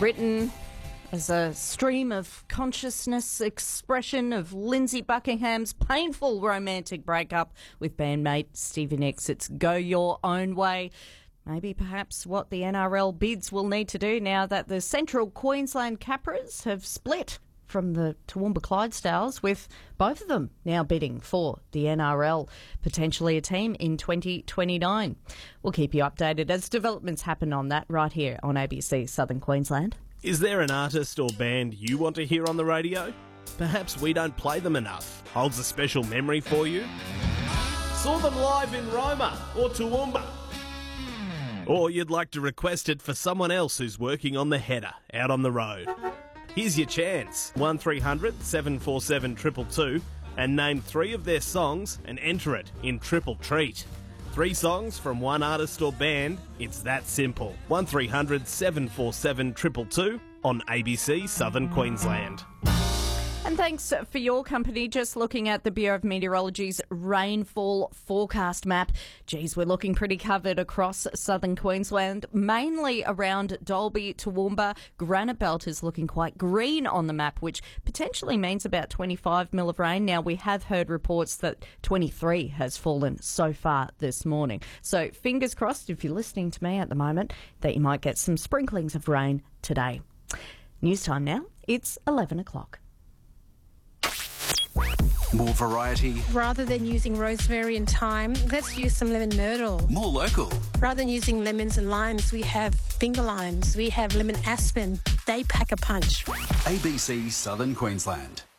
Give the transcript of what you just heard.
written as a stream of consciousness expression of Lindsay Buckingham's painful romantic breakup with bandmate Stevie Nicks. It's Go Your Own Way. Maybe perhaps what the NRL bids will need to do now that the Central Queensland Capras have split from the Toowoomba Clydesdales, with both of them now bidding for the NRL, potentially a team in 2029. We'll keep you updated as developments happen on that right here on ABC Southern Queensland. Is there an artist or band you want to hear on the radio? Perhaps we don't play them enough. Holds a special memory for you? Saw them live in Roma or Toowoomba? Or you'd like to request it for someone else who's working on the header out on the road? Here's your chance. 1300 747 222 and name 3 of their songs and enter it in Triple Treat. 3 songs from one artist or band. It's that simple. 1300 747 222 on ABC Southern Queensland. And thanks for your company. Just looking at the Bureau of Meteorology's rainfall forecast map. Geez, we're looking pretty covered across southern Queensland, mainly around Dalby, Toowoomba. Granite Belt is looking quite green on the map, which potentially means about 25 mil of rain. Now, we have heard reports that 23 has fallen so far this morning. So fingers crossed, if you're listening to me at the moment, that you might get some sprinklings of rain today. News time now. It's 11 o'clock. More variety. Rather than using rosemary and thyme, let's use some lemon myrtle. More local. Rather than using lemons and limes, we have finger limes. We have lemon aspen. They pack a punch. ABC Southern Queensland.